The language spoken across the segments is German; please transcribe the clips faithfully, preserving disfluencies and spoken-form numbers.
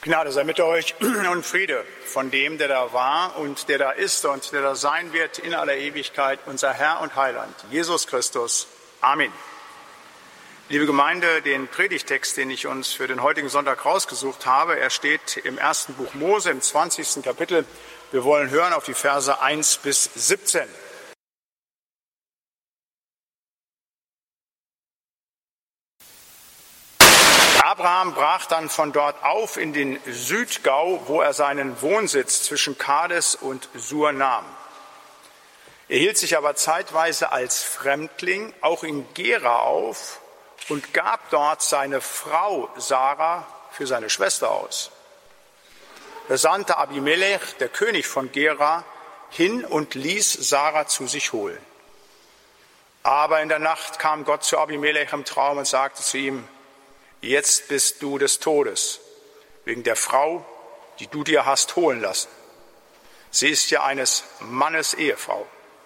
Gnade sei mit euch und Friede von dem, der da war und der da ist und der da sein wird in aller Ewigkeit, unser Herr und Heiland, Jesus Christus. Amen. Liebe Gemeinde, den Predigtext, den ich uns für den heutigen Sonntag rausgesucht habe, er steht im ersten Buch Mose, im zwanzigsten Kapitel. Wir wollen hören auf die Verse eins bis siebzehn. Abraham brach dann von dort auf in den Südgau, wo er seinen Wohnsitz zwischen Kades und Sur nahm. Er hielt sich aber zeitweise als Fremdling auch in Gera auf und gab dort seine Frau Sarah für seine Schwester aus. Da sandte Abimelech, der König von Gera, hin und ließ Sarah zu sich holen. Aber in der Nacht kam Gott zu Abimelech im Traum und sagte zu ihm: Jetzt bist du des Todes, wegen der Frau, die du dir hast holen lassen. Sie ist ja eines Mannes Ehefrau.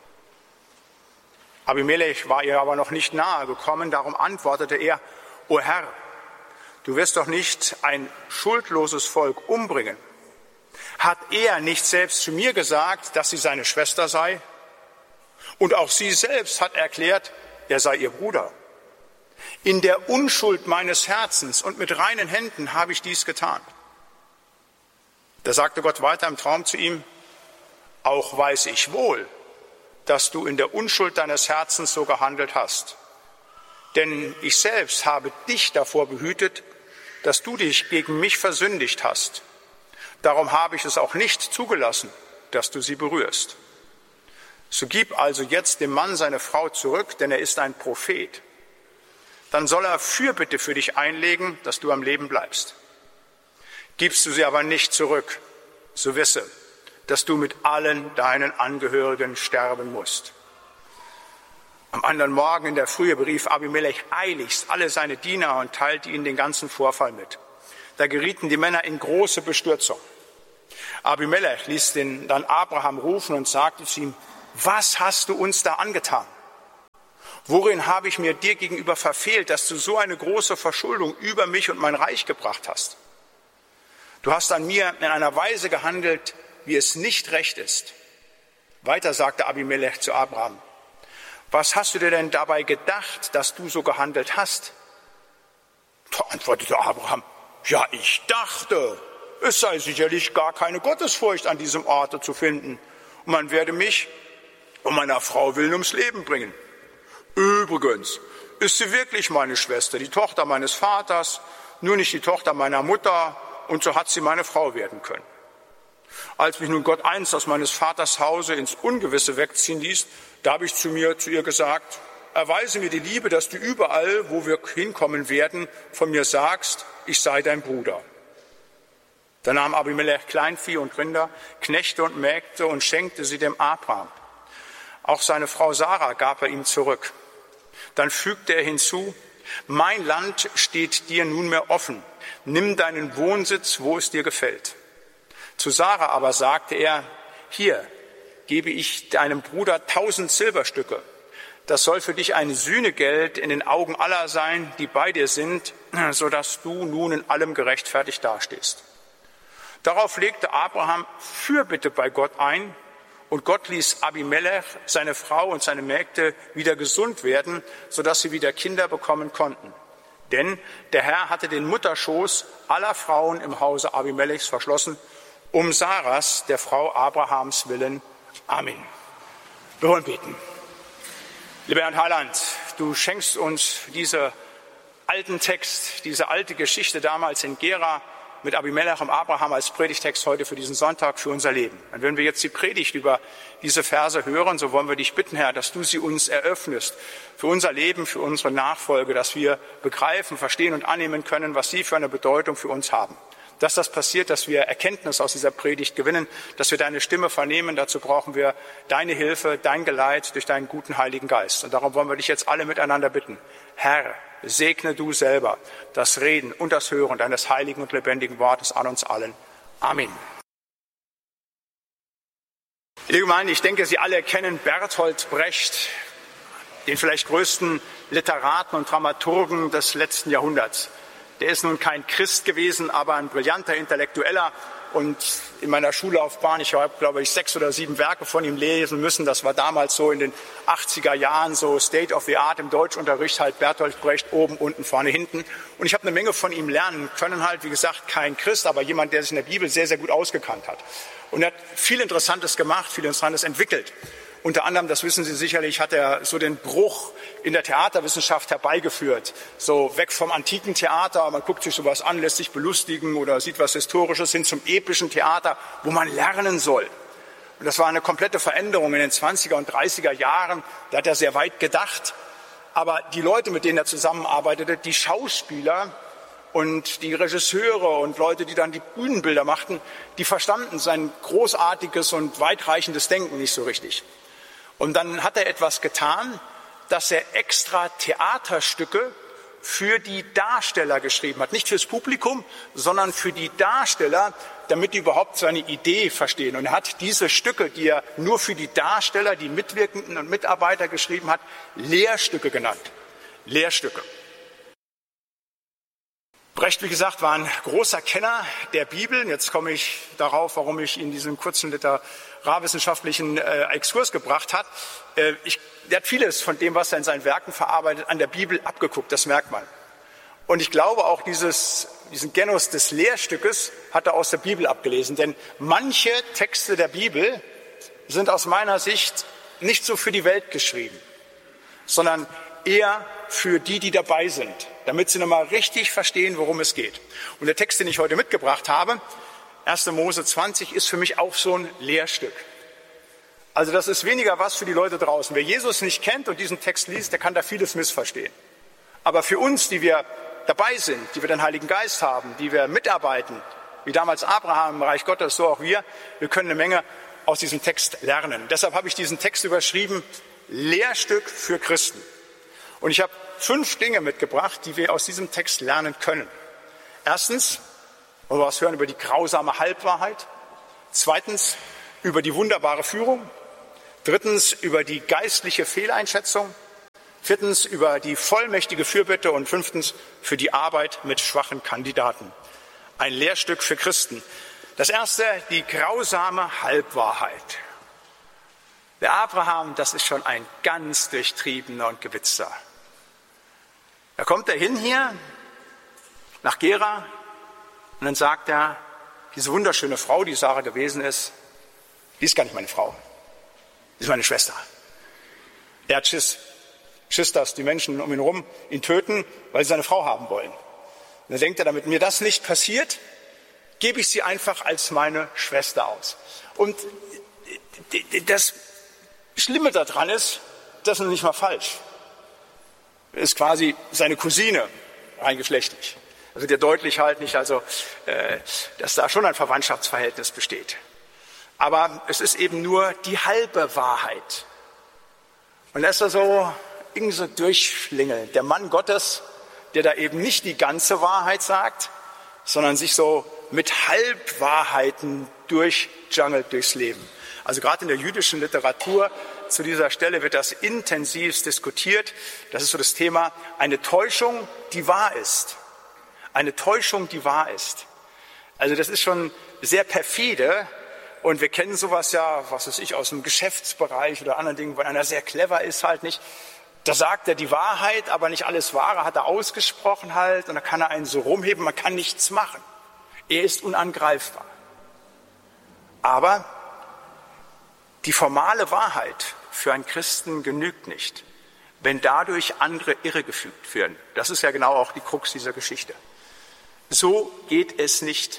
Abimelech war ihr aber noch nicht nahe gekommen, darum antwortete er: O Herr, du wirst doch nicht ein schuldloses Volk umbringen. Hat er nicht selbst zu mir gesagt, dass sie seine Schwester sei? Und auch sie selbst hat erklärt, er sei ihr Bruder. In der Unschuld meines Herzens und mit reinen Händen habe ich dies getan. Da sagte Gott weiter im Traum zu ihm: Auch weiß ich wohl, dass du in der Unschuld deines Herzens so gehandelt hast. Denn ich selbst habe dich davor behütet, dass du dich gegen mich versündigt hast. Darum habe ich es auch nicht zugelassen, dass du sie berührst. So gib also jetzt dem Mann seine Frau zurück, denn er ist ein Prophet. Dann soll er Fürbitte für dich einlegen, dass du am Leben bleibst. Gibst du sie aber nicht zurück, so wisse, dass du mit allen deinen Angehörigen sterben musst. Am anderen Morgen in der Frühe berief Abimelech eiligst alle seine Diener und teilte ihnen den ganzen Vorfall mit. Da gerieten die Männer in große Bestürzung. Abimelech ließ den dann Abraham rufen und sagte zu ihm: Was hast du uns da angetan? Worin habe ich mir dir gegenüber verfehlt, dass du so eine große Verschuldung über mich und mein Reich gebracht hast? Du hast an mir in einer Weise gehandelt, wie es nicht recht ist. Weiter sagte Abimelech zu Abraham: Was hast du dir denn dabei gedacht, dass du so gehandelt hast? Da antwortete Abraham: Ja, ich dachte, es sei sicherlich gar keine Gottesfurcht an diesem Orte zu finden, und man werde mich um meiner Frau willen ums Leben bringen. Übrigens ist sie wirklich meine Schwester, die Tochter meines Vaters, nur nicht die Tochter meiner Mutter, und so hat sie meine Frau werden können. Als mich nun Gott einst aus meines Vaters Hause ins Ungewisse wegziehen ließ, da habe ich zu mir, zu ihr gesagt: Erweise mir die Liebe, dass du überall, wo wir hinkommen werden, von mir sagst, ich sei dein Bruder. Da nahm Abimelech Kleinvieh und Rinder, Knechte und Mägde und schenkte sie dem Abraham. Auch seine Frau Sarah gab er ihm zurück. Dann fügte er hinzu: Mein Land steht dir nunmehr offen. Nimm deinen Wohnsitz, wo es dir gefällt. Zu Sarah aber sagte er: Hier gebe ich deinem Bruder tausend Silberstücke. Das soll für dich ein Sühnegeld in den Augen aller sein, die bei dir sind, so dass du nun in allem gerechtfertigt dastehst. Darauf legte Abraham Fürbitte bei Gott ein, und Gott ließ Abimelech, seine Frau und seine Mägde wieder gesund werden, sodass sie wieder Kinder bekommen konnten. Denn der Herr hatte den Mutterschoß aller Frauen im Hause Abimelechs verschlossen, um Sarahs, der Frau Abrahams willen. Amen. Wir wollen beten. Lieber Herr Heiland, du schenkst uns diesen alten Text, diese alte Geschichte damals in Gera, mit Abimelech und Abraham als Predigtext heute für diesen Sonntag, für unser Leben. Und wenn wir jetzt die Predigt über diese Verse hören, so wollen wir dich bitten, Herr, dass du sie uns eröffnest für unser Leben, für unsere Nachfolge, dass wir begreifen, verstehen und annehmen können, was sie für eine Bedeutung für uns haben. Dass das passiert, dass wir Erkenntnis aus dieser Predigt gewinnen, dass wir deine Stimme vernehmen. Dazu brauchen wir deine Hilfe, dein Geleit durch deinen guten Heiligen Geist. Und darum wollen wir dich jetzt alle miteinander bitten. Herr, segne du selber das Reden und das Hören deines heiligen und lebendigen Wortes an uns allen. Amen. Liebe Gemeinde, ich denke, Sie alle kennen Bertolt Brecht, den vielleicht größten Literaten und Dramaturgen des letzten Jahrhunderts. Der ist nun kein Christ gewesen, aber ein brillanter Intellektueller. Und in meiner Schullaufbahn, ich habe, glaube ich, sechs oder sieben Werke von ihm lesen müssen. Das war damals so in den achtziger Jahren so State of the Art im Deutschunterricht, halt Bertolt Brecht oben, unten, vorne, hinten. Und ich habe eine Menge von ihm lernen können, halt, wie gesagt, kein Christ, aber jemand, der sich in der Bibel sehr, sehr gut ausgekannt hat. Und er hat viel Interessantes gemacht, viel Interessantes entwickelt. Unter anderem, das wissen Sie sicherlich, hat er so den Bruch in der Theaterwissenschaft herbeigeführt. So weg vom antiken Theater, man guckt sich sowas an, lässt sich belustigen oder sieht was Historisches, hin zum epischen Theater, wo man lernen soll. Und das war eine komplette Veränderung in den zwanziger und dreißiger Jahren. Da hat er sehr weit gedacht. Aber die Leute, mit denen er zusammenarbeitete, die Schauspieler und die Regisseure und Leute, die dann die Bühnenbilder machten, die verstanden sein großartiges und weitreichendes Denken nicht so richtig. Und dann hat er etwas getan, dass er extra Theaterstücke für die Darsteller geschrieben hat. Nicht fürs Publikum, sondern für die Darsteller, damit die überhaupt seine Idee verstehen. Und er hat diese Stücke, die er nur für die Darsteller, die Mitwirkenden und Mitarbeiter geschrieben hat, Lehrstücke genannt. Lehrstücke. Brecht, wie gesagt, war ein großer Kenner der Bibel. Jetzt komme ich darauf, warum ich ihn diesen kurzen literarwissenschaftlichen äh, Exkurs gebracht hat. Äh, ich, er hat vieles von dem, was er in seinen Werken verarbeitet, an der Bibel abgeguckt, das merkt man. Und ich glaube auch, dieses, diesen Genus des Lehrstückes hat er aus der Bibel abgelesen. Denn manche Texte der Bibel sind aus meiner Sicht nicht so für die Welt geschrieben, sondern eher für die, die dabei sind, damit sie nochmal richtig verstehen, worum es geht. Und der Text, den ich heute mitgebracht habe, erster Mose zwanzig, ist für mich auch so ein Lehrstück. Also das ist weniger was für die Leute draußen. Wer Jesus nicht kennt und diesen Text liest, der kann da vieles missverstehen. Aber für uns, die wir dabei sind, die wir den Heiligen Geist haben, die wir mitarbeiten, wie damals Abraham im Reich Gottes, so auch wir, wir können eine Menge aus diesem Text lernen. Deshalb habe ich diesen Text überschrieben, Lehrstück für Christen. Und ich habe fünf Dinge mitgebracht, die wir aus diesem Text lernen können. Erstens, wollen wir was hören über die grausame Halbwahrheit. Zweitens, über die wunderbare Führung. Drittens, über die geistliche Fehleinschätzung. Viertens, über die vollmächtige Fürbitte. Und fünftens, für die Arbeit mit schwachen Kandidaten. Ein Lehrstück für Christen. Das erste, die grausame Halbwahrheit. Der Abraham, das ist schon ein ganz durchtriebener und gewitzter. Da kommt er hin hier, nach Gera, und dann sagt er, diese wunderschöne Frau, die Sarah gewesen ist, die ist gar nicht meine Frau, die ist meine Schwester. Er hat Schiss, Schiss, dass die Menschen um ihn herum ihn töten, weil sie seine Frau haben wollen. Und dann denkt er, damit mir das nicht passiert, gebe ich sie einfach als meine Schwester aus. Und das Schlimme daran ist, das ist nicht mal falsch. Ist quasi seine Cousine, rein geschlechtlich. Da wird ja deutlich halt nicht, also, äh, dass da schon ein Verwandtschaftsverhältnis besteht. Aber es ist eben nur die halbe Wahrheit. Und da ist er so irgendwie so durchschlingelt. Der Mann Gottes, der da eben nicht die ganze Wahrheit sagt, sondern sich so mit Halbwahrheiten durchjungelt durchs Leben. Also gerade in der jüdischen Literatur zu dieser Stelle wird das intensiv diskutiert. Das ist so das Thema, eine Täuschung, die wahr ist. Eine Täuschung, die wahr ist. Also das ist schon sehr perfide und wir kennen sowas ja, was weiß ich, aus dem Geschäftsbereich oder anderen Dingen, wenn einer sehr clever ist halt nicht. Da sagt er die Wahrheit, aber nicht alles Wahre hat er ausgesprochen halt und da kann er einen so rumheben, man kann nichts machen. Er ist unangreifbar. Aber die formale Wahrheit für einen Christen genügt nicht, wenn dadurch andere irregeführt werden. Das ist ja genau auch die Krux dieser Geschichte. So geht es nicht.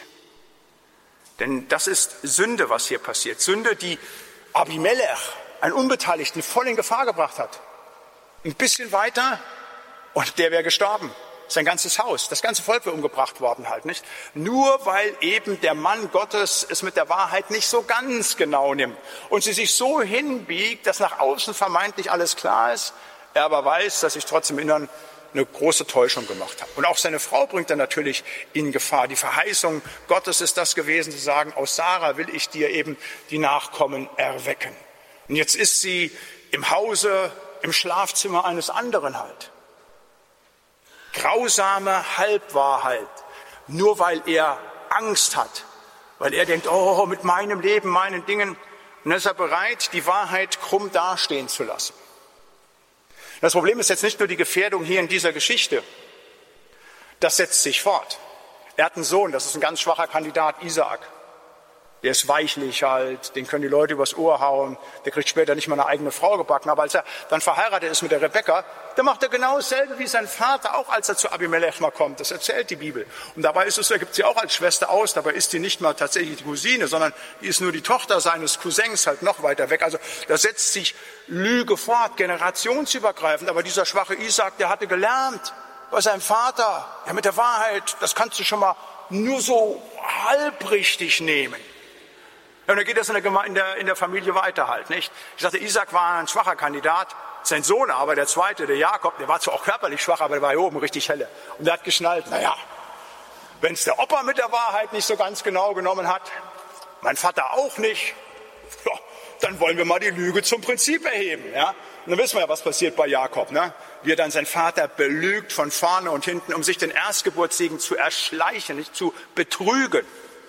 Denn das ist Sünde, was hier passiert. Sünde, die Abimelech, einen Unbeteiligten, voll in Gefahr gebracht hat. Ein bisschen weiter und der wäre gestorben. Sein ganzes Haus, das ganze Volk wäre umgebracht worden halt, nicht? Nur weil eben der Mann Gottes es mit der Wahrheit nicht so ganz genau nimmt und sie sich so hinbiegt, dass nach außen vermeintlich alles klar ist, er aber weiß, dass sich trotzdem im Inneren eine große Täuschung gemacht hat. Und auch seine Frau bringt er natürlich in Gefahr. Die Verheißung Gottes ist das gewesen, zu sagen, aus Sarah will ich dir eben die Nachkommen erwecken. Und jetzt ist sie im Hause, im Schlafzimmer eines anderen halt. Grausame Halbwahrheit, nur weil er Angst hat, weil er denkt, oh, mit meinem Leben, meinen Dingen, und dann ist er bereit, die Wahrheit krumm dastehen zu lassen. Das Problem ist jetzt nicht nur die Gefährdung hier in dieser Geschichte, das setzt sich fort. Er hat einen Sohn, das ist ein ganz schwacher Kandidat, Isaak. Der ist weichlich halt, den können die Leute übers Ohr hauen, der kriegt später nicht mal eine eigene Frau gebacken. Aber als er dann verheiratet ist mit der Rebekka, dann macht er genau dasselbe wie sein Vater, auch als er zu Abimelech mal kommt. Das erzählt die Bibel. Und dabei ist es so, er gibt sie auch als Schwester aus, dabei ist die nicht mal tatsächlich die Cousine, sondern die ist nur die Tochter seines Cousins, halt noch weiter weg. Also da setzt sich Lüge fort, generationsübergreifend. Aber dieser schwache Isaak, der hatte gelernt bei seinem Vater, ja mit der Wahrheit, das kannst du schon mal nur so halbrichtig nehmen. Ja, und dann geht das in der, Geme- in, der, in der Familie weiter halt, nicht? Ich sagte, Isaak war ein schwacher Kandidat, sein Sohn aber, der zweite, der Jakob, der war zwar auch körperlich schwach, aber der war hier oben richtig helle. Und der hat geschnallt, naja, wenn es der Opa mit der Wahrheit nicht so ganz genau genommen hat, mein Vater auch nicht, ja, dann wollen wir mal die Lüge zum Prinzip erheben. Ja? Und dann wissen wir ja, was passiert bei Jakob, ne? Wie er dann seinen Vater belügt von vorne und hinten, um sich den Erstgeburtssegen zu erschleichen, nicht zu betrügen.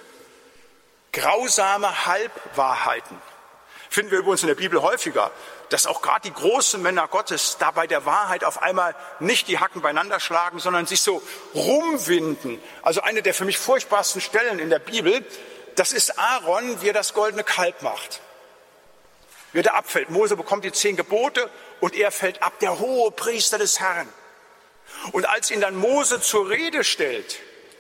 Grausame Halbwahrheiten finden wir übrigens in der Bibel häufiger, dass auch gerade die großen Männer Gottes da bei der Wahrheit auf einmal nicht die Hacken beieinander schlagen, sondern sich so rumwinden. Also eine der für mich furchtbarsten Stellen in der Bibel, das ist Aaron, wie er das goldene Kalb macht. Wie er da abfällt. Mose bekommt die zehn Gebote und er fällt ab, der hohe Priester des Herrn. Und als ihn dann Mose zur Rede stellt,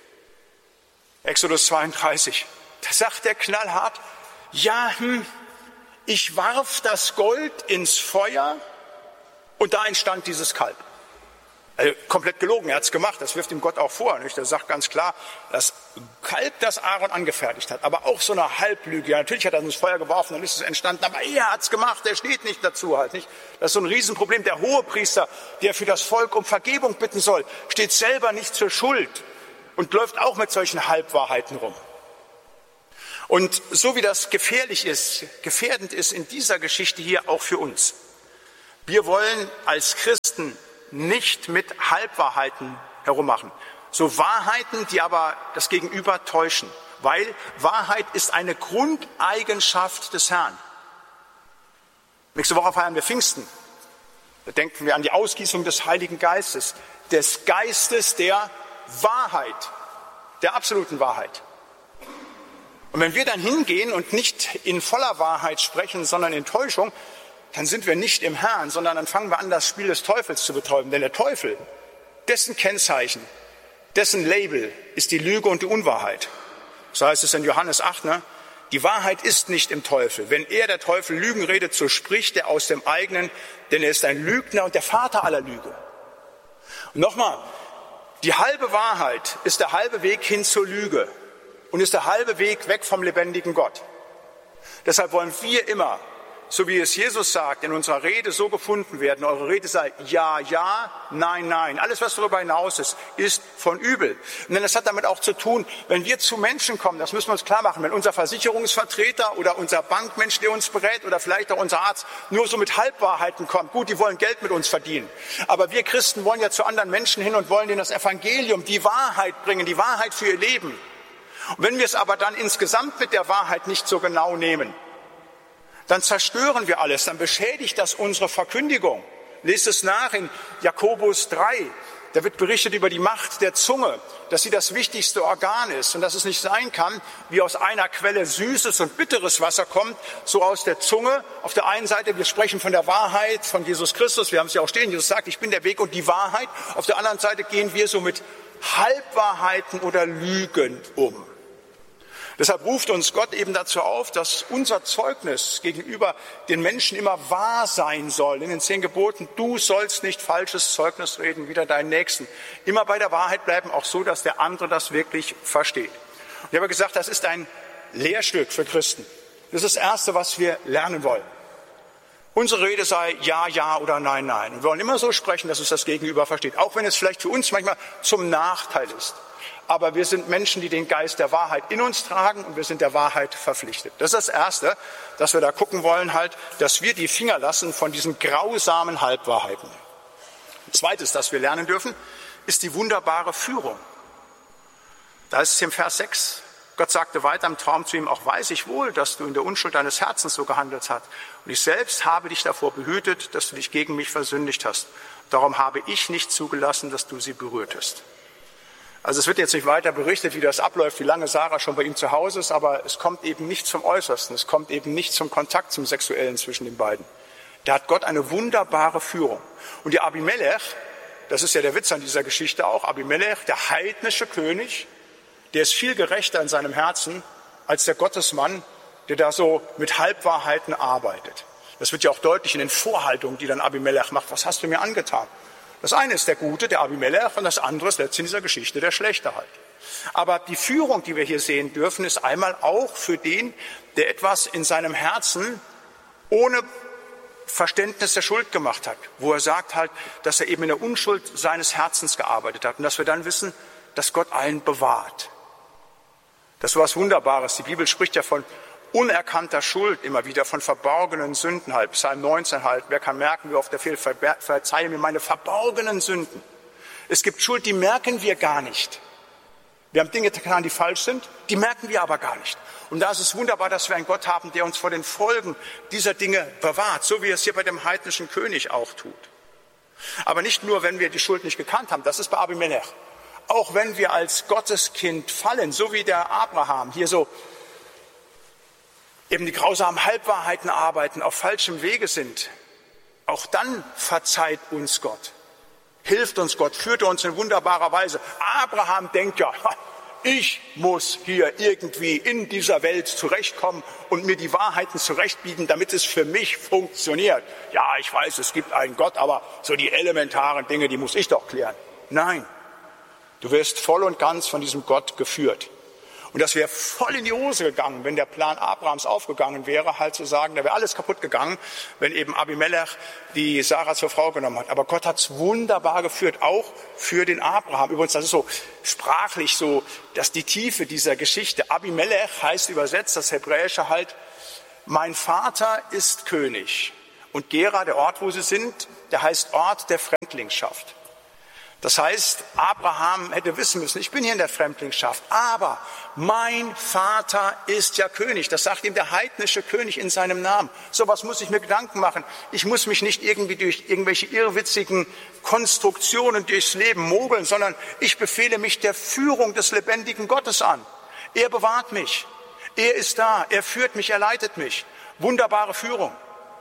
Exodus zweiunddreißig, da sagt er knallhart, ja, hm, ich warf das Gold ins Feuer und da entstand dieses Kalb. Also komplett gelogen, er hat es gemacht, das wirft ihm Gott auch vor. Nicht? Er sagt ganz klar, das Kalb, das Aaron angefertigt hat, aber auch so eine Halblüge. Ja, natürlich hat er es ins Feuer geworfen, dann ist es entstanden, aber er hat es gemacht, er steht nicht dazu halt. Nicht? Das ist so ein Riesenproblem. Der Hohepriester, der für das Volk um Vergebung bitten soll, steht selber nicht zur Schuld und läuft auch mit solchen Halbwahrheiten rum. Und so wie das gefährlich ist, gefährdend ist in dieser Geschichte hier auch für uns. Wir wollen als Christen nicht mit Halbwahrheiten herummachen. So Wahrheiten, die aber das Gegenüber täuschen. Weil Wahrheit ist eine Grundeigenschaft des Herrn. Nächste Woche feiern wir Pfingsten. Da denken wir an die Ausgießung des Heiligen Geistes. Des Geistes der Wahrheit. Der absoluten Wahrheit. Und wenn wir dann hingehen und nicht in voller Wahrheit sprechen, sondern in Täuschung, dann sind wir nicht im Herrn, sondern dann fangen wir an, das Spiel des Teufels zu betreiben. Denn der Teufel, dessen Kennzeichen, dessen Label ist die Lüge und die Unwahrheit. So heißt es in Johannes acht, ne? Die Wahrheit ist nicht im Teufel. Wenn er, der Teufel, Lügen redet, so spricht er aus dem eigenen, denn er ist ein Lügner und der Vater aller Lüge. Und nochmal, die halbe Wahrheit ist der halbe Weg hin zur Lüge. Und ist der halbe Weg weg vom lebendigen Gott. Deshalb wollen wir immer, so wie es Jesus sagt, in unserer Rede so gefunden werden. Eure Rede sei ja, ja, nein, nein. Alles, was darüber hinaus ist, ist von übel. Und das hat damit auch zu tun, wenn wir zu Menschen kommen, das müssen wir uns klar machen, wenn unser Versicherungsvertreter oder unser Bankmensch, der uns berät, oder vielleicht auch unser Arzt nur so mit Halbwahrheiten kommt. Gut, die wollen Geld mit uns verdienen. Aber wir Christen wollen ja zu anderen Menschen hin und wollen denen das Evangelium, die Wahrheit bringen, die Wahrheit für ihr Leben. Und wenn wir es aber dann insgesamt mit der Wahrheit nicht so genau nehmen, dann zerstören wir alles, dann beschädigt das unsere Verkündigung. Lest es nach in Jakobus drei. Da wird berichtet über die Macht der Zunge, dass sie das wichtigste Organ ist und dass es nicht sein kann, wie aus einer Quelle süßes und bitteres Wasser kommt, so aus der Zunge. Auf der einen Seite, wir sprechen von der Wahrheit, von Jesus Christus, wir haben es ja auch stehen, Jesus sagt, ich bin der Weg und die Wahrheit. Auf der anderen Seite gehen wir so mit Halbwahrheiten oder Lügen um. Deshalb ruft uns Gott eben dazu auf, dass unser Zeugnis gegenüber den Menschen immer wahr sein soll. In den zehn Geboten, du sollst nicht falsches Zeugnis reden, wider deinen Nächsten. Immer bei der Wahrheit bleiben, auch so, dass der andere das wirklich versteht. Und ich habe gesagt, das ist ein Lehrstück für Christen. Das ist das Erste, was wir lernen wollen. Unsere Rede sei ja, ja oder nein, nein. Und wir wollen immer so sprechen, dass es das Gegenüber versteht. Auch wenn es vielleicht für uns manchmal zum Nachteil ist. Aber wir sind Menschen, die den Geist der Wahrheit in uns tragen und wir sind der Wahrheit verpflichtet. Das ist das Erste, dass wir da gucken wollen, halt, dass wir die Finger lassen von diesen grausamen Halbwahrheiten. Zweites, dass wir lernen dürfen, ist die wunderbare Führung. Da ist es im Vers sechs. Gott sagte weiter im Traum zu ihm, auch weiß ich wohl, dass du in der Unschuld deines Herzens so gehandelt hast. Und ich selbst habe dich davor behütet, dass du dich gegen mich versündigt hast. Darum habe ich nicht zugelassen, dass du sie berührtest. Also es wird jetzt nicht weiter berichtet, wie das abläuft, wie lange Sarah schon bei ihm zu Hause ist, aber es kommt eben nicht zum Äußersten. Es kommt eben nicht zum Kontakt, zum Sexuellen zwischen den beiden. Da hat Gott eine wunderbare Führung. Und der Abimelech, das ist ja der Witz an dieser Geschichte auch, Abimelech, der heidnische König, der ist viel gerechter in seinem Herzen als der Gottesmann, der da so mit Halbwahrheiten arbeitet. Das wird ja auch deutlich in den Vorhaltungen, die dann Abimelech macht. Was hast du mir angetan? Das eine ist der Gute, der Abimelech, und das andere ist letztlich in dieser Geschichte der Schlechte halt. Aber die Führung, die wir hier sehen dürfen, ist einmal auch für den, der etwas in seinem Herzen ohne Verständnis der Schuld gemacht hat, wo er sagt halt, dass er eben in der Unschuld seines Herzens gearbeitet hat und dass wir dann wissen, dass Gott einen bewahrt. Das ist was Wunderbares. Die Bibel spricht ja von unerkannter Schuld immer wieder, von verborgenen Sünden halt. Psalm neunzehn halt. Wer kann merken, wie oft er fehlt, verzeihe mir meine verborgenen Sünden. Es gibt Schuld, die merken wir gar nicht. Wir haben Dinge getan, die falsch sind, die merken wir aber gar nicht. Und da ist es wunderbar, dass wir einen Gott haben, der uns vor den Folgen dieser Dinge bewahrt, so wie er es hier bei dem heidnischen König auch tut. Aber nicht nur, wenn wir die Schuld nicht gekannt haben, das ist bei Abimelech. Auch wenn wir als Gotteskind fallen, so wie der Abraham hier so eben die grausamen Halbwahrheiten arbeiten, auf falschem Wege sind, auch dann verzeiht uns Gott, hilft uns Gott, führt uns in wunderbarer Weise. Abraham denkt ja, ich muss hier irgendwie in dieser Welt zurechtkommen und mir die Wahrheiten zurechtbiegen, damit es für mich funktioniert. Ja, ich weiß, es gibt einen Gott, aber so die elementaren Dinge, die muss ich doch klären. Nein. Du wirst voll und ganz von diesem Gott geführt. Und das wäre voll in die Hose gegangen, wenn der Plan Abrahams aufgegangen wäre, halt zu sagen, da wäre alles kaputt gegangen, wenn eben Abimelech die Sarah zur Frau genommen hat. Aber Gott hat es wunderbar geführt, auch für den Abraham. Übrigens, das ist so sprachlich so, dass die Tiefe dieser Geschichte, Abimelech heißt übersetzt, das Hebräische halt, mein Vater ist König. Und Gera, der Ort, wo sie sind, der heißt Ort der Fremdlingschaft. Das heißt, Abraham hätte wissen müssen, ich bin hier in der Fremdlingschaft, aber mein Vater ist ja König. Das sagt ihm der heidnische König in seinem Namen. So was muss ich mir Gedanken machen. Ich muss mich nicht irgendwie durch irgendwelche irrwitzigen Konstruktionen durchs Leben mogeln, sondern ich befehle mich der Führung des lebendigen Gottes an. Er bewahrt mich. Er ist da. Er führt mich. Er leitet mich. Wunderbare Führung.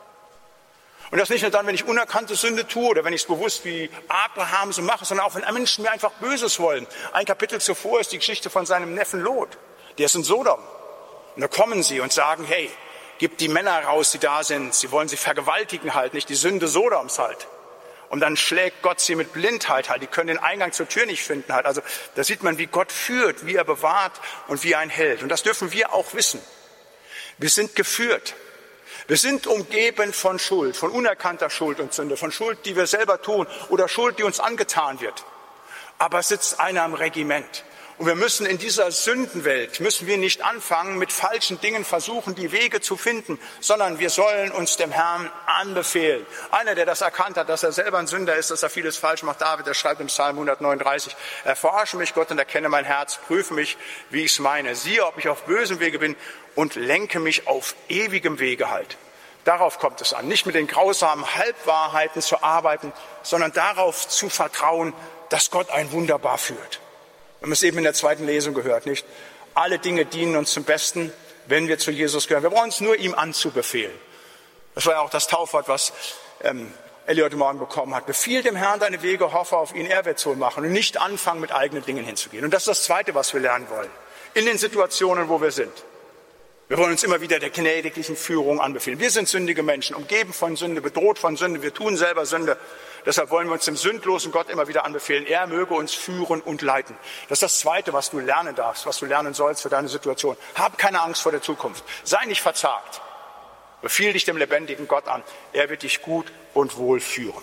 Und das nicht nur dann, wenn ich unerkannte Sünde tue oder wenn ich es bewusst wie Abraham so mache, sondern auch wenn Menschen mir einfach Böses wollen. Ein Kapitel zuvor ist die Geschichte von seinem Neffen Lot. Der ist in Sodom. Und da kommen sie und sagen, hey, gib die Männer raus, die da sind. Sie wollen sie vergewaltigen halt, nicht die Sünde Sodoms halt. Und dann schlägt Gott sie mit Blindheit halt. Die können den Eingang zur Tür nicht finden halt. Also da sieht man, wie Gott führt, wie er bewahrt und wie er einen hält. Und das dürfen wir auch wissen. Wir sind geführt. Wir sind umgeben von Schuld, von unerkannter Schuld und Sünde, von Schuld, die wir selber tun oder Schuld, die uns angetan wird. Aber es sitzt einer am Regiment. Und wir müssen in dieser Sündenwelt, müssen wir nicht anfangen, mit falschen Dingen versuchen, die Wege zu finden, sondern wir sollen uns dem Herrn anbefehlen. Einer, der das erkannt hat, dass er selber ein Sünder ist, dass er vieles falsch macht, David, der schreibt im Psalm hundertneununddreißig, erforsche mich, Gott, und erkenne mein Herz, prüfe mich, wie ich es meine. Siehe, ob ich auf bösem Wege bin und lenke mich auf ewigem Wege halt. Darauf kommt es an, nicht mit den grausamen Halbwahrheiten zu arbeiten, sondern darauf zu vertrauen, dass Gott einen wunderbar führt. Wir haben es eben in der zweiten Lesung gehört, nicht? Alle Dinge dienen uns zum Besten, wenn wir zu Jesus gehören. Wir brauchen es nur ihm anzubefehlen. Das war ja auch das Taufwort, was ähm, Elli heute Morgen bekommen hat. Befiehl dem Herrn deine Wege, hoffe auf ihn, er wird es wohl machen und nicht anfangen, mit eigenen Dingen hinzugehen. Und das ist das Zweite, was wir lernen wollen. In den Situationen, wo wir sind. Wir wollen uns immer wieder der gnädiglichen Führung anbefehlen. Wir sind sündige Menschen, umgeben von Sünde, bedroht von Sünde. Wir tun selber Sünde. Deshalb wollen wir uns dem sündlosen Gott immer wieder anbefehlen. Er möge uns führen und leiten. Das ist das Zweite, was du lernen darfst, was du lernen sollst für deine Situation. Hab keine Angst vor der Zukunft. Sei nicht verzagt. Befiehl dich dem lebendigen Gott an. Er wird dich gut und wohl führen.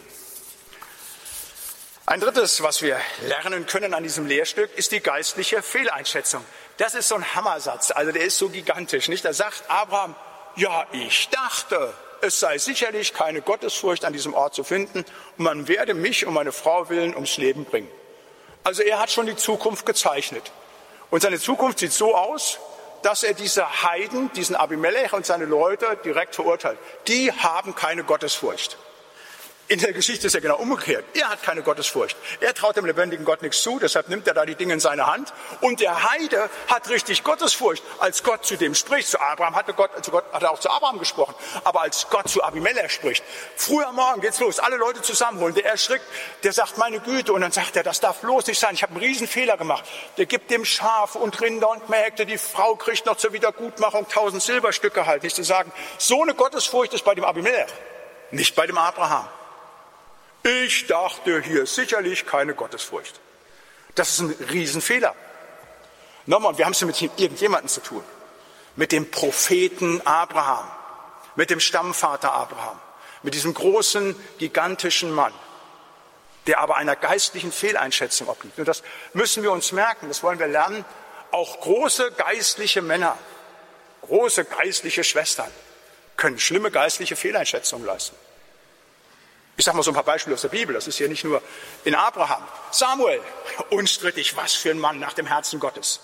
Ein drittes, was wir lernen können an diesem Lehrstück, ist die geistliche Fehleinschätzung. Das ist so ein Hammersatz, also der ist so gigantisch, nicht? Da sagt Abraham, ja, ich dachte, es sei sicherlich keine Gottesfurcht an diesem Ort zu finden und man werde mich und meine Frau willen ums Leben bringen. Also er hat schon die Zukunft gezeichnet. Und seine Zukunft sieht so aus, dass er diese Heiden, diesen Abimelech und seine Leute direkt verurteilt. Die haben keine Gottesfurcht. In der Geschichte ist er genau umgekehrt. Er hat keine Gottesfurcht. Er traut dem lebendigen Gott nichts zu, deshalb nimmt er da die Dinge in seine Hand. Und der Heide hat richtig Gottesfurcht, als Gott zu dem spricht. Zu Abraham hatte Gott, zu Gott hat er auch zu Abraham gesprochen. Aber als Gott zu Abimelech spricht, früh am Morgen geht's los, alle Leute zusammenholen. Der erschrickt, der sagt, meine Güte. Und dann sagt er, das darf bloß nicht sein. Ich habe einen riesen Fehler gemacht. Der gibt dem Schafe und Rinder und Mägde. Die Frau kriegt noch zur Wiedergutmachung tausend Silberstücke halt. Nicht zu sagen, so eine Gottesfurcht ist bei dem Abimelech, nicht bei dem Abraham. Ich dachte, hier ist sicherlich keine Gottesfurcht. Das ist ein Riesenfehler. Nochmal, wir haben es mit irgendjemandem zu tun. Mit dem Propheten Abraham, mit dem Stammvater Abraham, mit diesem großen, gigantischen Mann, der aber einer geistlichen Fehleinschätzung obliegt. Und das müssen wir uns merken, das wollen wir lernen. Auch große geistliche Männer, große geistliche Schwestern können schlimme geistliche Fehleinschätzungen leisten. Ich sage mal so ein paar Beispiele aus der Bibel, das ist hier nicht nur in Abraham. Samuel, unstrittig, was für ein Mann nach dem Herzen Gottes.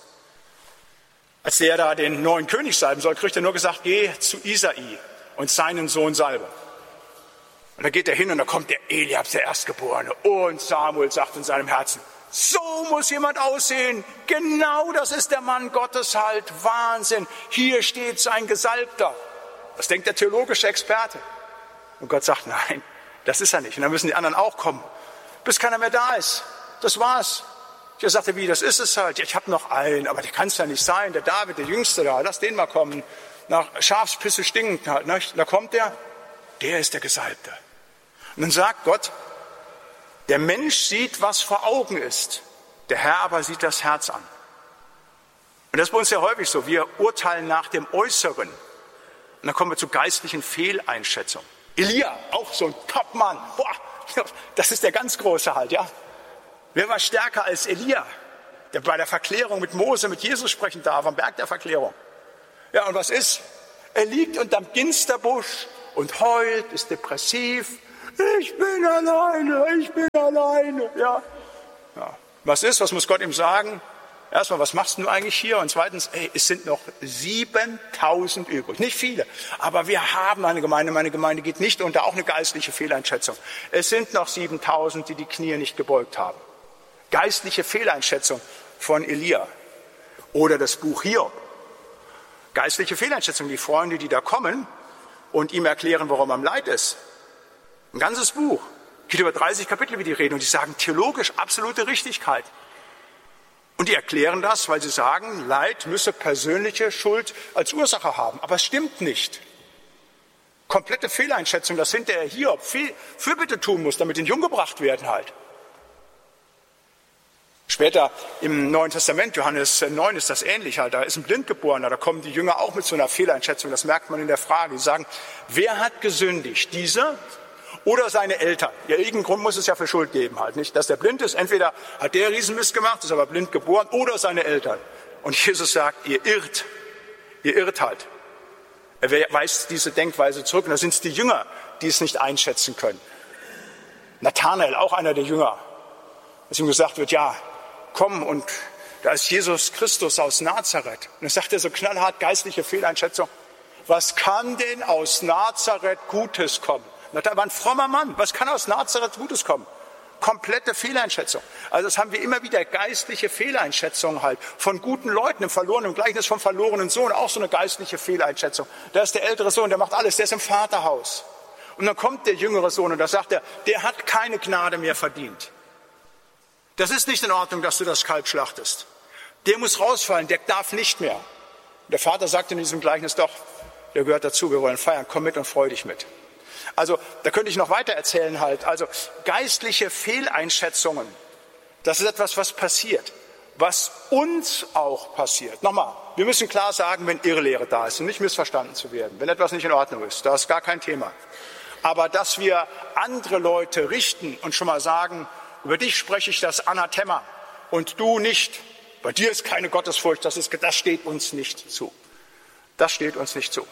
Als der da den neuen König salben soll, kriegt er nur gesagt, geh zu Isai und seinen Sohn salbe. Und da geht er hin und da kommt der Eliab, der Erstgeborene. Und Samuel sagt in seinem Herzen, so muss jemand aussehen. Genau das ist der Mann Gottes halt. Wahnsinn. Hier steht sein Gesalbter. Das denkt der theologische Experte. Und Gott sagt, nein. Das ist er nicht. Und dann müssen die anderen auch kommen, bis keiner mehr da ist. Das war's. Ich sagte, wie, das ist es halt. Ja, ich habe noch einen, aber der kann es ja nicht sein. Der David, der Jüngste da, lass den mal kommen. Nach Schafspisse stinkend halt. Ne? Da kommt der, der ist der Gesalbte. Und dann sagt Gott, der Mensch sieht, was vor Augen ist. Der Herr aber sieht das Herz an. Und das ist bei uns ja häufig so. Wir urteilen nach dem Äußeren. Und dann kommen wir zu geistlichen Fehleinschätzungen. Elia, auch so ein Topmann. Boah, das ist der ganz Große halt, ja. Wer war stärker als Elia, der bei der Verklärung mit Mose, mit Jesus sprechen darf, am Berg der Verklärung? Ja, und was ist? Er liegt unterm Ginsterbusch und heult, ist depressiv. Ich bin alleine, ich bin alleine, ja. Ja. Was ist? Was muss Gott ihm sagen? Erstmal, was machst du eigentlich hier? Und zweitens, ey, es sind noch siebentausend übrig. Nicht viele, aber wir haben eine Gemeinde. Meine Gemeinde geht nicht unter, auch eine geistliche Fehleinschätzung. Es sind noch siebentausend, die die Knie nicht gebeugt haben. Geistliche Fehleinschätzung von Elia. Oder das Buch Hiob. Geistliche Fehleinschätzung, die Freunde, die da kommen und ihm erklären, warum er am Leid ist. Ein ganzes Buch. Geht über dreißig Kapitel, wie die reden. Und die sagen theologisch absolute Richtigkeit. Und die erklären das, weil sie sagen, Leid müsse persönliche Schuld als Ursache haben. Aber es stimmt nicht. Komplette Fehleinschätzung, dass hinterher Hiob viel Fürbitte tun muss, damit ihn jung gebracht werden halt. Später im Neuen Testament, Johannes neun, ist das ähnlich halt. Da ist ein Blindgeborener, da kommen die Jünger auch mit so einer Fehleinschätzung. Das merkt man in der Frage. Die sagen, wer hat gesündigt? Dieser oder seine Eltern? Ja, irgendeinen Grund muss es ja für Schuld geben halt, nicht? Dass der blind ist, entweder hat der Riesenmist gemacht, ist aber blind geboren, oder seine Eltern. Und Jesus sagt, ihr irrt, ihr irrt halt. Er weist diese Denkweise zurück. Und da sind es die Jünger, die es nicht einschätzen können. Nathanael, auch einer der Jünger, dass ihm gesagt wird, ja, komm, und da ist Jesus Christus aus Nazareth. Und dann sagt er so knallhart, geistliche Fehleinschätzung, was kann denn aus Nazareth Gutes kommen? Da war ein frommer Mann. Was kann aus Nazareth Gutes kommen? Komplette Fehleinschätzung. Also das haben wir immer wieder, geistliche Fehleinschätzungen halt. Von guten Leuten im verlorenen, im Gleichnis vom verlorenen Sohn, auch so eine geistliche Fehleinschätzung. Da ist der ältere Sohn, der macht alles, der ist im Vaterhaus. Und dann kommt der jüngere Sohn und da sagt er, der hat keine Gnade mehr verdient. Das ist nicht in Ordnung, dass du das Kalb schlachtest. Der muss rausfallen, der darf nicht mehr. Der Vater sagt in diesem Gleichnis doch, der gehört dazu, wir wollen feiern, komm mit und freu dich mit. Also da könnte ich noch weiter erzählen halt. Also geistliche Fehleinschätzungen, das ist etwas, was passiert, was uns auch passiert. Nochmal, wir müssen klar sagen, wenn Irrlehre da ist und nicht missverstanden zu werden, wenn etwas nicht in Ordnung ist, da ist gar kein Thema. Aber dass wir andere Leute richten und schon mal sagen, über dich spreche ich das Anathema und du nicht, bei dir ist keine Gottesfurcht, das, ist, das steht uns nicht zu. Das steht uns nicht zu.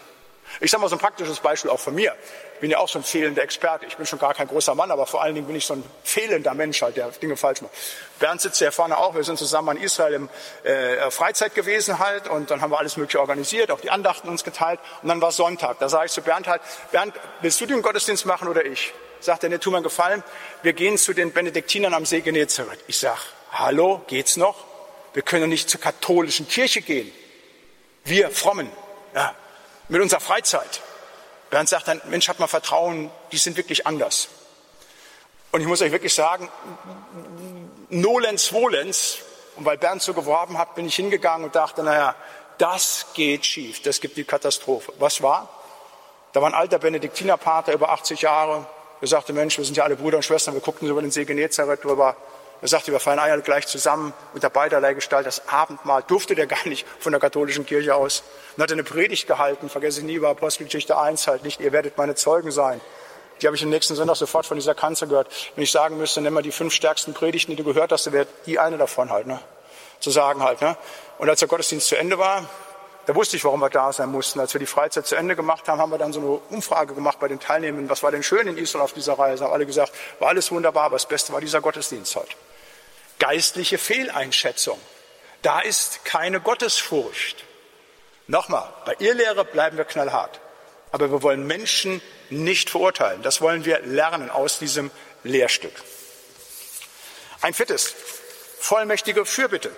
Ich sage mal so ein praktisches Beispiel auch von mir. Ich bin ja auch so ein fehlender Experte. Ich bin schon gar kein großer Mann, aber vor allen Dingen bin ich so ein fehlender Mensch, halt, der Dinge falsch macht. Bernd sitzt hier vorne auch. Wir sind zusammen in Israel im äh, Freizeit gewesen halt und dann haben wir alles Mögliche organisiert, auch die Andachten uns geteilt und dann war Sonntag. Da sage ich zu Bernd halt, Bernd, willst du den Gottesdienst machen oder ich? Sagt er, ne, tu mir einen Gefallen, wir gehen zu den Benediktinern am See Genezareth. Ich sage, hallo, geht's noch? Wir können nicht zur katholischen Kirche gehen. Wir Frommen, ja, mit unserer Freizeit. Bernd sagt dann, Mensch, hab mal Vertrauen, die sind wirklich anders. Und ich muss euch wirklich sagen, nolens volens, und weil Bernd so geworben hat, bin ich hingegangen und dachte, naja, das geht schief, das gibt die Katastrophe. Was war? Da war ein alter Benediktinerpater, über achtzig Jahre, der sagte, Mensch, wir sind ja alle Brüder und Schwestern, wir guckten so über den See Genezareth drüber. Er sagte, wir feiern alle gleich zusammen mit der beiderlei Gestalt. Das Abendmahl durfte der gar nicht von der katholischen Kirche aus. Und hat eine Predigt gehalten, vergesse ich nie, war Apostelgeschichte eins halt nicht, ihr werdet meine Zeugen sein. Die habe ich am nächsten Sonntag sofort von dieser Kanzel gehört. Wenn ich sagen müsste, nimm mal die fünf stärksten Predigten, die du gehört hast, dann wäre die eine davon halt, ne? Zu sagen halt, ne? Und als der Gottesdienst zu Ende war, da wusste ich, warum wir da sein mussten. Als wir die Freizeit zu Ende gemacht haben, haben wir dann so eine Umfrage gemacht bei den Teilnehmenden. Was war denn schön in Israel auf dieser Reise? Haben alle gesagt, war alles wunderbar, aber das Beste war dieser Gottesdienst heute. Geistliche Fehleinschätzung. Da ist keine Gottesfurcht. Nochmal, bei Irrlehre bleiben wir knallhart. Aber wir wollen Menschen nicht verurteilen. Das wollen wir lernen aus diesem Lehrstück. Ein viertes, vollmächtige Fürbitte.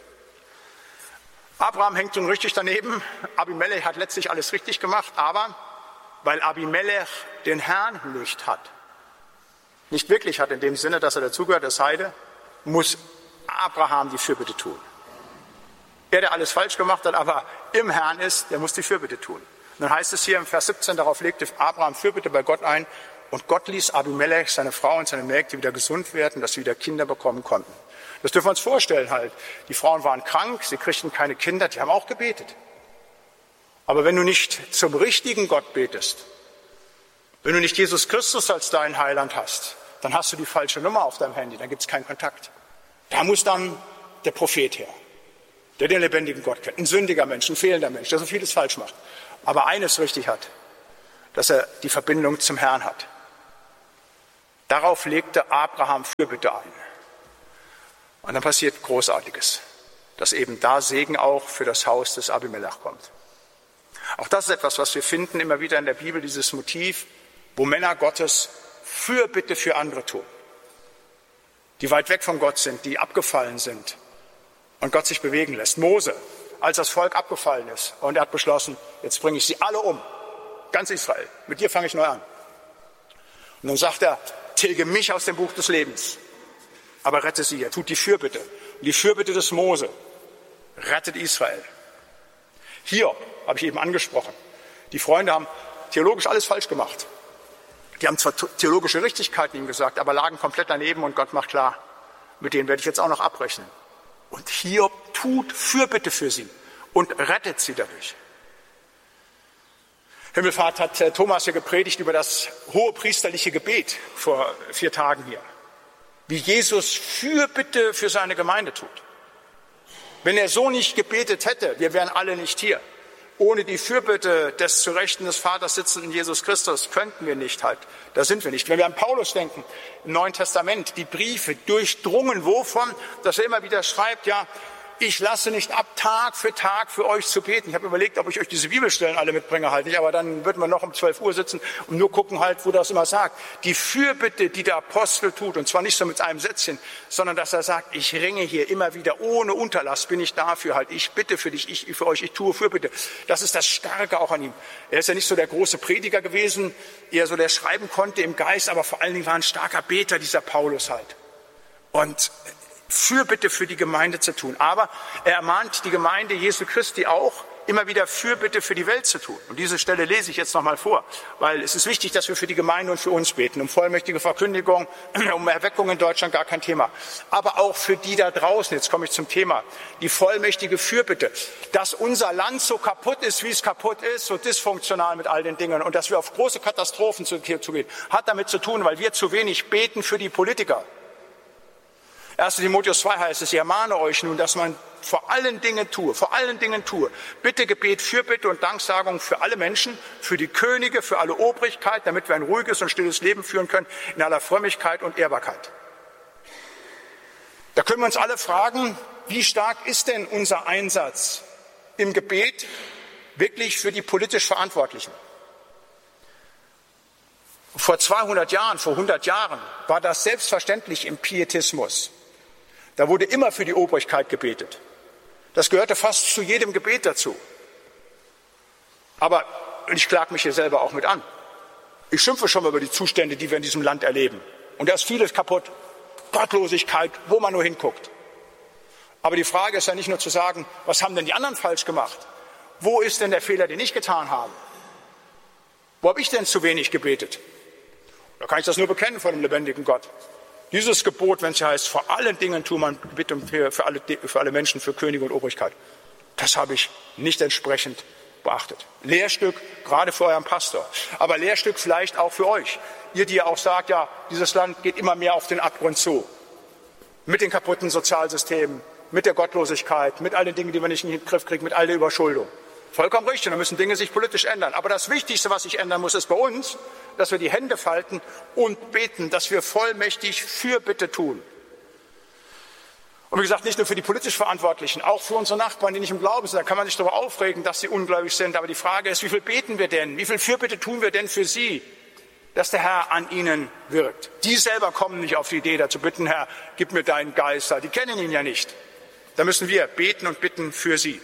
Abraham hängt nun richtig daneben. Abimelech hat letztlich alles richtig gemacht, aber weil Abimelech den Herrn nicht hat, nicht wirklich hat in dem Sinne, dass er dazugehört, das Heide, muss Abraham die Fürbitte tun. Er, der alles falsch gemacht hat, aber im Herrn ist, der muss die Fürbitte tun. Und dann heißt es hier im Vers siebzehn, darauf legte Abraham Fürbitte bei Gott ein und Gott ließ Abimelech, seine Frau und seine Mägde wieder gesund werden, dass sie wieder Kinder bekommen konnten. Das dürfen wir uns vorstellen halt. Die Frauen waren krank, sie kriegten keine Kinder, die haben auch gebetet. Aber wenn du nicht zum richtigen Gott betest, wenn du nicht Jesus Christus als dein Heiland hast, dann hast du die falsche Nummer auf deinem Handy, dann gibt es keinen Kontakt. Da muss dann der Prophet her, der den lebendigen Gott kennt. Ein sündiger Mensch, ein fehlender Mensch, der so vieles falsch macht. Aber eines richtig hat, dass er die Verbindung zum Herrn hat. Darauf legte Abraham Fürbitte ein. Und dann passiert Großartiges, dass eben da Segen auch für das Haus des Abimelech kommt. Auch das ist etwas, was wir finden immer wieder in der Bibel, dieses Motiv, wo Männer Gottes Fürbitte für andere tun, die weit weg von Gott sind, die abgefallen sind und Gott sich bewegen lässt. Mose, als das Volk abgefallen ist und er hat beschlossen, jetzt bringe ich sie alle um, ganz Israel, mit dir fange ich neu an. Und dann sagt er, tilge mich aus dem Buch des Lebens, aber rette sie, er tut die Fürbitte. Und die Fürbitte des Mose rettet Israel. Hiob, habe ich eben angesprochen, die Freunde haben theologisch alles falsch gemacht. Die haben zwar theologische Richtigkeiten ihm gesagt, aber lagen komplett daneben und Gott macht klar, mit denen werde ich jetzt auch noch abrechnen. Und Hiob tut Fürbitte für sie und rettet sie dadurch. Himmelfahrt hat Thomas hier gepredigt über das hohepriesterliche Gebet vor vier Tagen hier. Wie Jesus Fürbitte für seine Gemeinde tut. Wenn er so nicht gebetet hätte, wir wären alle nicht hier. Ohne die Fürbitte des zu Rechten des Vaters sitzenden Jesus Christus könnten wir nicht halt. Da sind wir nicht. Wenn wir an Paulus denken, im Neuen Testament, die Briefe durchdrungen wovon, dass er immer wieder schreibt, ja, ich lasse nicht ab, Tag für Tag für euch zu beten. Ich habe überlegt, ob ich euch diese Bibelstellen alle mitbringe halt nicht, aber dann würden wir noch um zwölf Uhr sitzen und nur gucken halt, wo das immer sagt. Die Fürbitte, die der Apostel tut, und zwar nicht so mit einem Sätzchen, sondern dass er sagt, ich ringe hier immer wieder, ohne Unterlass bin ich dafür halt. Ich bitte für dich, ich für euch, ich tue Fürbitte. Das ist das Starke auch an ihm. Er ist ja nicht so der große Prediger gewesen, eher so der schreiben konnte im Geist, aber vor allen Dingen war ein starker Beter, dieser Paulus halt. Und Fürbitte für die Gemeinde zu tun. Aber er ermahnt die Gemeinde Jesu Christi auch, immer wieder Fürbitte für die Welt zu tun. Und diese Stelle lese ich jetzt nochmal vor, weil es ist wichtig, dass wir für die Gemeinde und für uns beten. Um vollmächtige Verkündigung, um Erweckung in Deutschland gar kein Thema. Aber auch für die da draußen, jetzt komme ich zum Thema, die vollmächtige Fürbitte, dass unser Land so kaputt ist, wie es kaputt ist, so dysfunktional mit all den Dingen und dass wir auf große Katastrophen zugehen, hat damit zu tun, weil wir zu wenig beten für die Politiker. erster Timotheus zwei heißt es, ich ermahne euch nun, dass man vor allen Dingen tue, vor allen Dingen tue, Bitte, Gebet, Fürbitte und Danksagung für alle Menschen, für die Könige, für alle Obrigkeit, damit wir ein ruhiges und stilles Leben führen können, in aller Frömmigkeit und Ehrbarkeit. Da können wir uns alle fragen, wie stark ist denn unser Einsatz im Gebet wirklich für die politisch Verantwortlichen? Vor zweihundert Jahren, vor hundert Jahren war das selbstverständlich im Pietismus. Da wurde immer für die Obrigkeit gebetet. Das gehörte fast zu jedem Gebet dazu. Aber ich klage mich hier selber auch mit an. Ich schimpfe schon mal über die Zustände, die wir in diesem Land erleben. Und da ist vieles kaputt. Gottlosigkeit, wo man nur hinguckt. Aber die Frage ist ja nicht nur zu sagen, was haben denn die anderen falsch gemacht? Wo ist denn der Fehler, den ich getan habe? Wo habe ich denn zu wenig gebetet? Da kann ich das nur bekennen vor dem lebendigen Gott. Dieses Gebot, wenn es ja heißt, vor allen Dingen tue man Bitte für, für, alle, für alle Menschen, für Könige und Obrigkeit. Das habe ich nicht entsprechend beachtet. Lehrstück, gerade für euren Pastor. Aber Lehrstück vielleicht auch für euch. Ihr, die ja auch sagt, ja, dieses Land geht immer mehr auf den Abgrund zu. Mit den kaputten Sozialsystemen, mit der Gottlosigkeit, mit all den Dingen, die wir nicht in den Griff kriegen, mit all der Überschuldung. Vollkommen richtig, da müssen Dinge sich politisch ändern. Aber das Wichtigste, was sich ändern muss, ist bei uns, dass wir die Hände falten und beten, dass wir vollmächtig Fürbitte tun. Und wie gesagt, nicht nur für die politisch Verantwortlichen, auch für unsere Nachbarn, die nicht im Glauben sind. Da kann man sich darüber aufregen, dass sie ungläubig sind. Aber die Frage ist, wie viel beten wir denn? Wie viel Fürbitte tun wir denn für sie, dass der Herr an ihnen wirkt? Die selber kommen nicht auf die Idee, dazu bitten, Herr, gib mir deinen Geist. Die kennen ihn ja nicht. Da müssen wir beten und bitten für sie.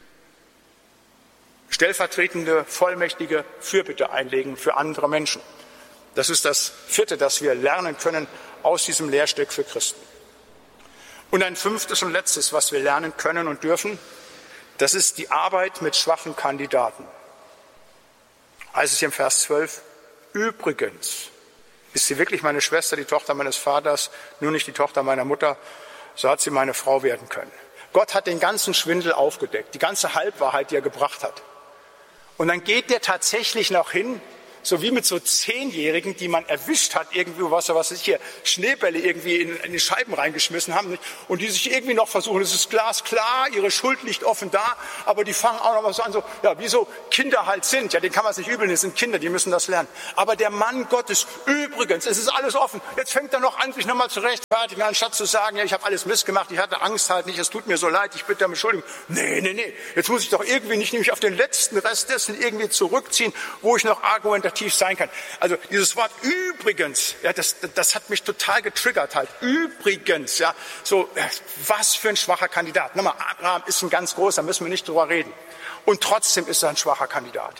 Stellvertretende, vollmächtige Fürbitte einlegen für andere Menschen. Das ist das Vierte, das wir lernen können aus diesem Lehrstück für Christen. Und ein fünftes und letztes, was wir lernen können und dürfen, das ist die Arbeit mit schwachen Kandidaten. Heißt es hier im Vers zwölf, übrigens ist sie wirklich meine Schwester, die Tochter meines Vaters, nur nicht die Tochter meiner Mutter, so hat sie meine Frau werden können. Gott hat den ganzen Schwindel aufgedeckt, die ganze Halbwahrheit, die er gebracht hat. Und dann geht der tatsächlich noch hin, so wie mit so Zehnjährigen, die man erwischt hat, irgendwie, was, was sich hier Schneebälle irgendwie in, in die Scheiben reingeschmissen haben, nicht? Und die sich irgendwie noch versuchen, es ist glasklar, ihre Schuld liegt offen da, aber die fangen auch noch mal so an, so, ja, wie so Kinder halt sind, ja, denen kann man es nicht übeln, das sind Kinder, die müssen das lernen. Aber der Mann Gottes, übrigens, es ist alles offen, jetzt fängt er noch an, sich nochmal zu rechtfertigen, anstatt zu sagen, ja, ich habe alles Mist gemacht, ich hatte Angst halt nicht, es tut mir so leid, ich bitte um Entschuldigung. Nee, nee, nee, jetzt muss ich doch irgendwie nicht nämlich auf den letzten Rest dessen irgendwie zurückziehen, wo ich noch argumentativ sein kann. Also dieses Wort übrigens, ja, das, das hat mich total getriggert halt. Übrigens, ja, so, was für ein schwacher Kandidat. Nochmal, Abraham ist ein ganz großer, da müssen wir nicht drüber reden. Und trotzdem ist er ein schwacher Kandidat.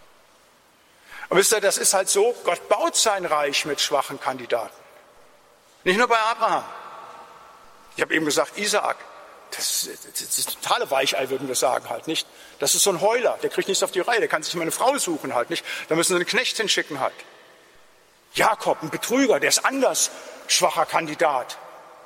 Und wisst ihr, das ist halt so, Gott baut sein Reich mit schwachen Kandidaten. Nicht nur bei Abraham. Ich habe eben gesagt, Isaak. Das, das ist totale Weichei, würden wir sagen halt, nicht? Das ist so ein Heuler, der kriegt nichts auf die Reihe, der kann sich mal eine Frau suchen halt, nicht? Da müssen sie einen Knecht hinschicken halt. Jakob, ein Betrüger, der ist anders schwacher Kandidat.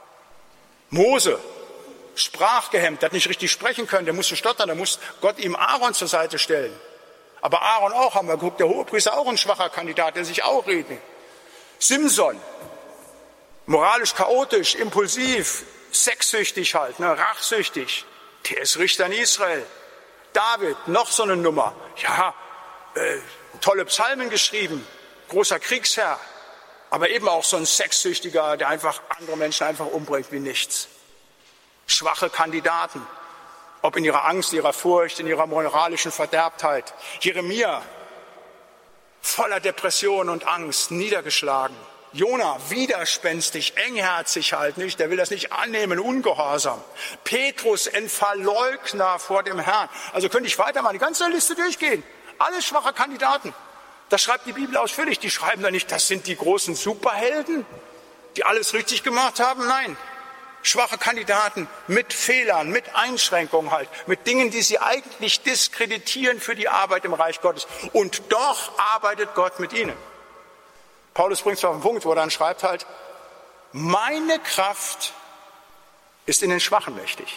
Mose, sprachgehemmt, der hat nicht richtig sprechen können, der musste stottern, da muss Gott ihm Aaron zur Seite stellen. Aber Aaron auch, haben wir geguckt, der Hohepriester auch ein schwacher Kandidat, der sich auch redet. Simson, moralisch chaotisch, impulsiv, sexsüchtig halt, ne, rachsüchtig. Der ist Richter in Israel. David, noch so eine Nummer. Ja, äh, tolle Psalmen geschrieben, großer Kriegsherr, aber eben auch so ein Sexsüchtiger, der einfach andere Menschen einfach umbringt wie nichts. Schwache Kandidaten, ob in ihrer Angst, ihrer Furcht, in ihrer moralischen Verderbtheit. Jeremia, voller Depression und Angst, niedergeschlagen. Jona, widerspenstig, engherzig halt nicht, der will das nicht annehmen, ungehorsam. Petrus, ein Verleugner vor dem Herrn. Also könnte ich weitermachen, die ganze Liste durchgehen. Alles schwache Kandidaten. Das schreibt die Bibel ausführlich. Die schreiben da nicht, das sind die großen Superhelden, die alles richtig gemacht haben. Nein, schwache Kandidaten mit Fehlern, mit Einschränkungen halt, mit Dingen, die sie eigentlich diskreditieren für die Arbeit im Reich Gottes. Und doch arbeitet Gott mit ihnen. Paulus bringt es auf den Punkt, wo er dann schreibt halt, meine Kraft ist in den Schwachen mächtig.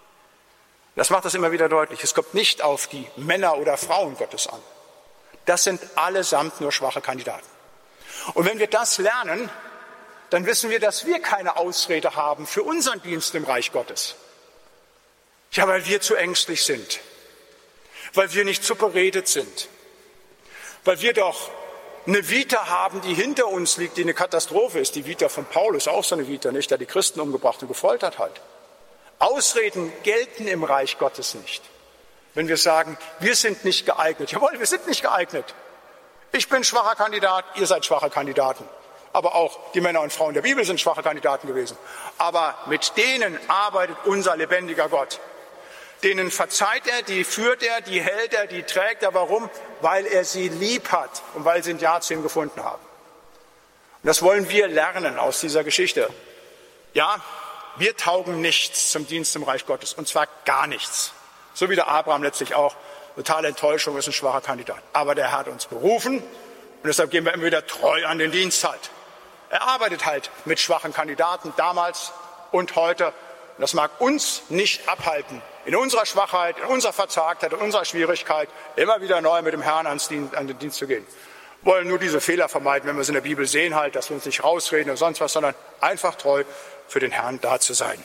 Das macht das immer wieder deutlich. Es kommt nicht auf die Männer oder Frauen Gottes an. Das sind allesamt nur schwache Kandidaten. Und wenn wir das lernen, dann wissen wir, dass wir keine Ausrede haben für unseren Dienst im Reich Gottes. Ja, weil wir zu ängstlich sind, weil wir nicht zu beredet sind, weil wir doch eine Vita haben, die hinter uns liegt, die eine Katastrophe ist. Die Vita von Paulus, auch so eine Vita, nicht, der die Christen umgebracht und gefoltert hat. Ausreden gelten im Reich Gottes nicht. Wenn wir sagen, wir sind nicht geeignet. Jawohl, wir sind nicht geeignet. Ich bin schwacher Kandidat, ihr seid schwache Kandidaten. Aber auch die Männer und Frauen der Bibel sind schwache Kandidaten gewesen. Aber mit denen arbeitet unser lebendiger Gott. Denen verzeiht er, die führt er, die hält er, die trägt er. Warum? Weil er sie lieb hat und weil sie ein Ja zu ihm gefunden haben. Und das wollen wir lernen aus dieser Geschichte. Ja, wir taugen nichts zum Dienst im Reich Gottes, und zwar gar nichts. So wie der Abraham letztlich auch. Totale Enttäuschung, ist ein schwacher Kandidat. Aber der hat uns berufen und deshalb gehen wir immer wieder treu an den Dienst halt. Er arbeitet halt mit schwachen Kandidaten damals und heute. Und das mag uns nicht abhalten, in unserer Schwachheit, in unserer Verzagtheit, in unserer Schwierigkeit immer wieder neu mit dem Herrn ans Dienst, an den Dienst zu gehen. Wir wollen nur diese Fehler vermeiden, wenn wir es in der Bibel sehen, halt, dass wir uns nicht rausreden oder sonst was, sondern einfach treu für den Herrn da zu sein.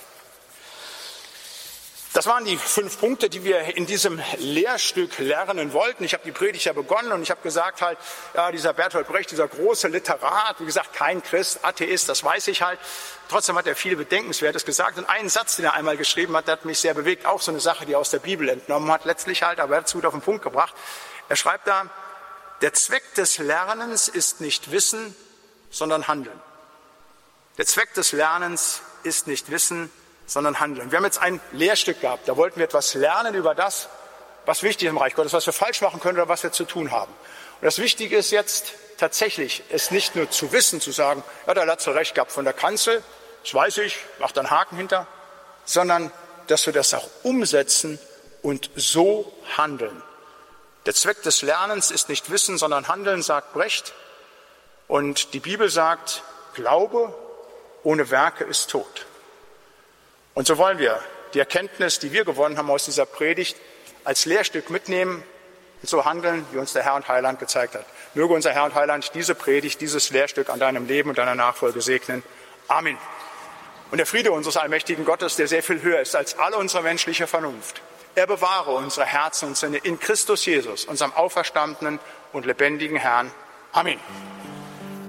Das waren die fünf Punkte, die wir in diesem Lehrstück lernen wollten. Ich habe die Predigt ja begonnen und ich habe gesagt halt, ja, dieser Bertolt Brecht, dieser große Literat, wie gesagt, kein Christ, Atheist, das weiß ich halt. Trotzdem hat er viel Bedenkenswertes gesagt. Und einen Satz, den er einmal geschrieben hat, der hat mich sehr bewegt. Auch so eine Sache, die er aus der Bibel entnommen hat, letztlich halt, aber er hat es gut auf den Punkt gebracht. Er schreibt da, der Zweck des Lernens ist nicht Wissen, sondern Handeln. Der Zweck des Lernens ist nicht Wissen, sondern Handeln. Wir haben jetzt ein Lehrstück gehabt, da wollten wir etwas lernen über das, was wichtig ist im Reich Gottes, was wir falsch machen können oder was wir zu tun haben. Und das Wichtige ist jetzt tatsächlich, es nicht nur zu wissen, zu sagen, ja, der Latzel recht gehabt von der Kanzel, das weiß ich, mach da einen Haken hinter, sondern dass wir das auch umsetzen und so handeln. Der Zweck des Lernens ist nicht Wissen, sondern Handeln, sagt Brecht. Und die Bibel sagt, Glaube ohne Werke ist tot. Und so wollen wir die Erkenntnis, die wir gewonnen haben aus dieser Predigt, als Lehrstück mitnehmen und so handeln, wie uns der Herr und Heiland gezeigt hat. Möge unser Herr und Heiland diese Predigt, dieses Lehrstück an deinem Leben und deiner Nachfolge segnen. Amen. Und der Friede unseres allmächtigen Gottes, der sehr viel höher ist als alle unsere menschliche Vernunft, er bewahre unsere Herzen und Sinne in Christus Jesus, unserem auferstandenen und lebendigen Herrn. Amen.